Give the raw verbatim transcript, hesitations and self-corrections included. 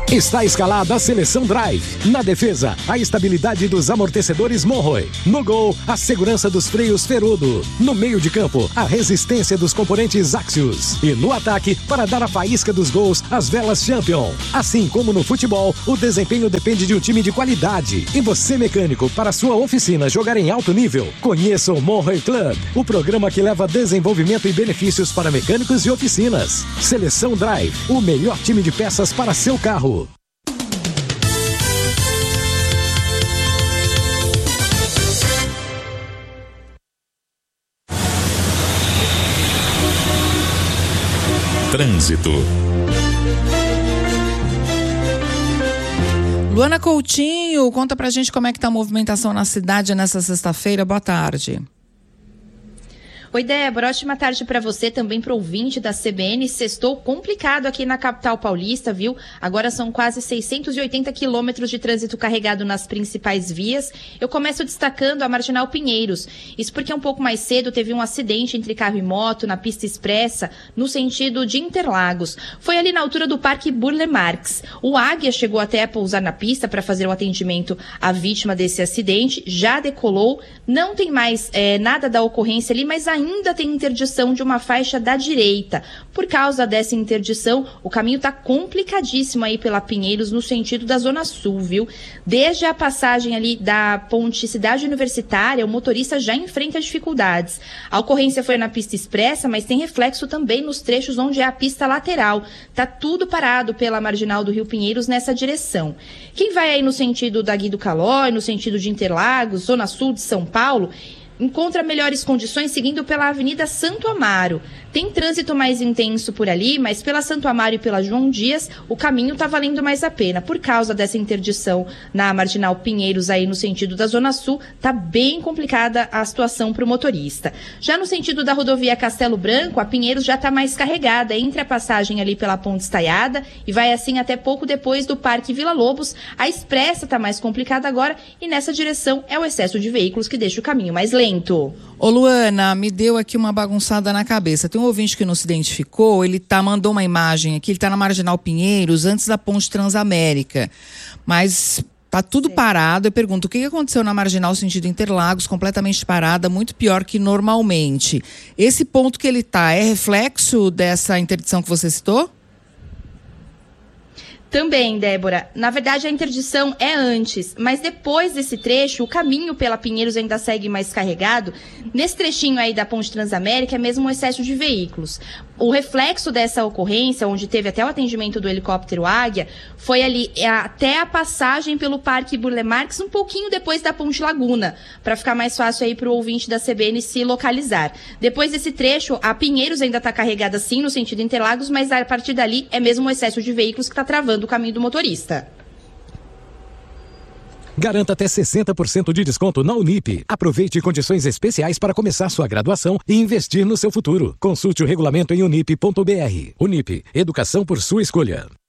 Está escalada a seleção Drive. Na defesa, a estabilidade dos amortecedores Monroe. No gol, a segurança dos freios Ferudo. No meio de campo, a resistência dos componentes Axios. E no ataque, para dar a faísca dos gols, as velas Champion. Assim como no futebol, o desempenho depende de um time de qualidade. E você, mecânico, para sua oficina jogar em alto nível, conheça o Monroe Club, o programa que leva desenvolvimento e benefícios para mecânicos e oficinas. Seleção Drive, o melhor time de peças para seu carro. Trânsito. Luana Coutinho, conta pra gente como é que tá a movimentação na cidade nessa sexta-feira. Boa tarde. Oi, Débora, ótima tarde para você, também para o ouvinte da C B N. Sextou complicado aqui na capital paulista, viu? Agora são quase seiscentos e oitenta quilômetros de trânsito carregado nas principais vias. Eu começo destacando a Marginal Pinheiros. Isso porque um pouco mais cedo teve um acidente entre carro e moto na pista expressa, no sentido de Interlagos. Foi ali na altura do Parque Burle Marx. O Águia chegou até a pousar na pista para fazer o atendimento à vítima desse acidente, já decolou, não tem mais é, nada da ocorrência ali, mas ainda Ainda tem interdição de uma faixa da direita. Por causa dessa interdição, o caminho está complicadíssimo aí pela Pinheiros no sentido da Zona Sul, viu? Desde a passagem ali da ponte Cidade Universitária, o motorista já enfrenta dificuldades. A ocorrência foi na pista expressa, mas tem reflexo também nos trechos onde é a pista lateral. Tá tudo parado pela marginal do Rio Pinheiros nessa direção. Quem vai aí no sentido da Guido Calói, no sentido de Interlagos, Zona Sul de São Paulo, encontra melhores condições seguindo pela Avenida Santo Amaro. Tem trânsito mais intenso por ali, mas pela Santo Amaro e pela João Dias, o caminho está valendo mais a pena. Por causa dessa interdição na Marginal Pinheiros, aí no sentido da Zona Sul, está bem complicada a situação para o motorista. Já no sentido da rodovia Castelo Branco, a Pinheiros já está mais carregada entre a passagem ali pela Ponte Estaiada e vai assim até pouco depois do Parque Vila Lobos. A expressa está mais complicada agora e nessa direção é o excesso de veículos que deixa o caminho mais lento. Ô Luana, me deu aqui uma bagunçada na cabeça. Tem um ouvinte que não se identificou, ele tá, mandou uma imagem aqui, ele tá na Marginal Pinheiros, antes da Ponte Transamérica. Mas tá tudo parado. Eu pergunto, o que aconteceu na Marginal sentido Interlagos, completamente parada, muito pior que normalmente. Esse ponto que ele tá, é reflexo dessa interdição que você citou? Também, Débora. Na verdade, a interdição é antes, mas depois desse trecho, o caminho pela Pinheiros ainda segue mais carregado. Nesse trechinho aí da Ponte Transamérica é mesmo um excesso de veículos. O reflexo dessa ocorrência, onde teve até o atendimento do helicóptero Águia, foi ali até a passagem pelo Parque Burle Marx, um pouquinho depois da Ponte Laguna, para ficar mais fácil aí para o ouvinte da C B N se localizar. Depois desse trecho, a Pinheiros ainda está carregada sim no sentido Interlagos, mas a partir dali é mesmo um excesso de veículos que está travando o caminho do motorista. Garanta até sessenta por cento de desconto na Unip. Aproveite condições especiais para começar sua graduação e investir no seu futuro. Consulte o regulamento em unip ponto br. Unip, educação por sua escolha.